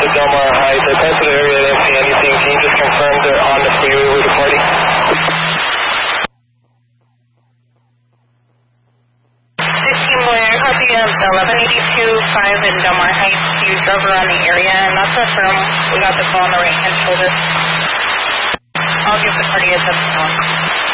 Delmar Heights. I passed the area, I didn't see anything. Can you just confirm they're on the freeway with the party? 15 Blair, copy of 1182-5 in Delmar Heights. You drove around the area, and that's confirm we got the call on the right-hand shoulder. I'll give the party a touchdown.